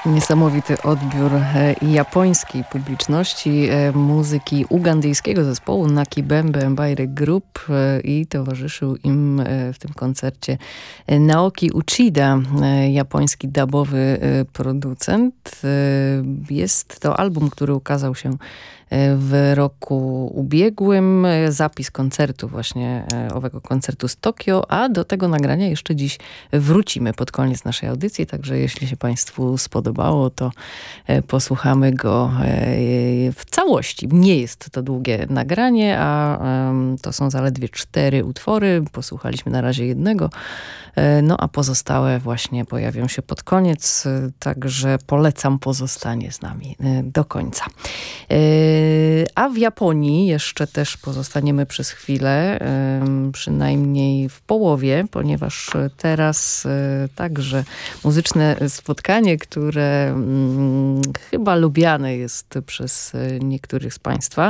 Niesamowity odbiór japońskiej publiczności, muzyki ugandyjskiego zespołu Naki Bembe Empire Group i towarzyszył im w tym koncercie Naoki Uchida, japoński dubowy producent. Jest to album, który ukazał się w roku ubiegłym. Zapis koncertu właśnie, owego koncertu z Tokio, a do tego nagrania jeszcze dziś wrócimy pod koniec naszej audycji, także jeśli się Państwu spodobało, to posłuchamy go w całości. Nie jest to długie nagranie, a to są zaledwie 4 utwory. Posłuchaliśmy na razie jednego, no a pozostałe właśnie pojawią się pod koniec, także polecam pozostanie z nami do końca. A w Japonii jeszcze też pozostaniemy przez chwilę, przynajmniej w połowie, ponieważ teraz także muzyczne spotkanie, które chyba lubiane jest przez niektórych z Państwa,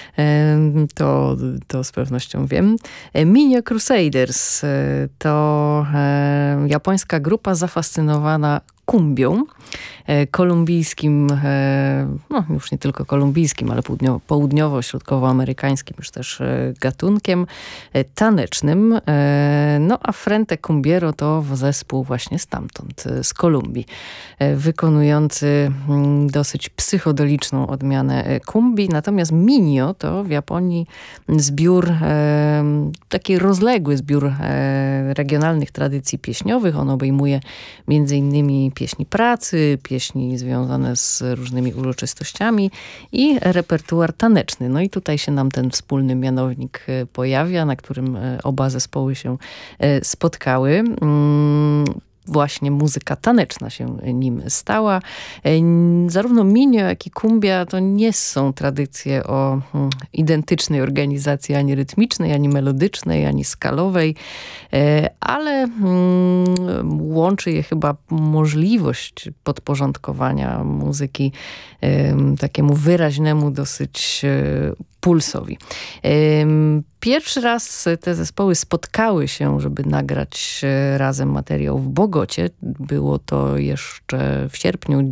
to z pewnością wiem. Minio Crusaders to japońska grupa zafascynowana kumbią, kolumbijskim, no już nie tylko kolumbijskim, ale południowo-środkowoamerykańskim już też gatunkiem tanecznym. No a Frente Cumbiero to zespół właśnie stamtąd, z Kolumbii, wykonujący dosyć psychodeliczną odmianę kumbi. Natomiast Minio to w Japonii zbiór, taki rozległy zbiór regionalnych tradycji pieśniowych. On obejmuje między innymi pieśni pracy, pieśni związane z różnymi uroczystościami i repertuar taneczny. No i tutaj się nam ten wspólny mianownik pojawia, na którym oba zespoły się spotkały. Właśnie muzyka taneczna się nim stała. Zarówno Minio, jak i kumbia to nie są tradycje o identycznej organizacji ani rytmicznej, ani melodycznej, ani skalowej, ale łączy je chyba możliwość podporządkowania muzyki takiemu wyraźnemu dosyć pulsowi. Pierwszy raz te zespoły spotkały się, żeby nagrać razem materiał w Bogocie. Było to jeszcze w sierpniu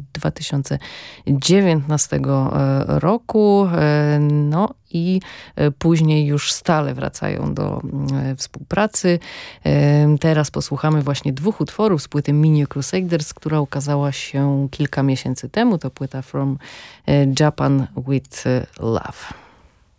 2019 roku. No i później już stale wracają do współpracy. Teraz posłuchamy właśnie 2 utworów z płyty Minio Crusaders, która ukazała się kilka miesięcy temu. To płyta From Japan with Love.